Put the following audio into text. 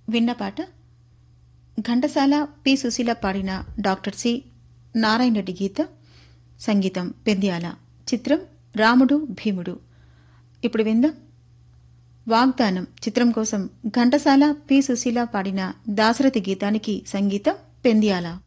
విన్న పాట ఘంటసాల పి సుశీల పాడిన డాక్టర్ సి నారాయణ రెడ్డి గీత, సంగీతం పెంద్యాల. చిత్రం రాముడు భీముడు. ఇప్పుడు విందాం వాగ్దానం చిత్రం కోసం ఘంటసాల పి సుశీల పాడిన దాశరథి గీతానికి సంగీతం పెంద్యాల.